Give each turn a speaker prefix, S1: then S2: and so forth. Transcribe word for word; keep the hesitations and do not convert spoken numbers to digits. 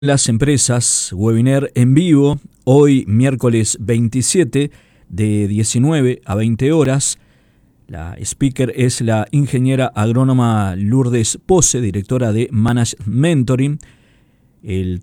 S1: Las empresas, webinar en vivo, hoy miércoles veintisiete de diecinueve a veinte horas. La speaker es la ingeniera agrónoma Lourdes Pose, directora de Managed Mentoring. El